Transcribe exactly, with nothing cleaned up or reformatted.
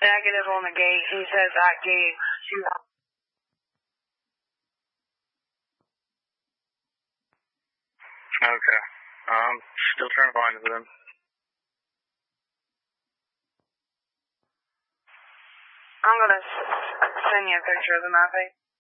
Negative on the gate. He says that gate. Okay. Um, still trying to find it then. I'm gonna send you a picture of the mapping.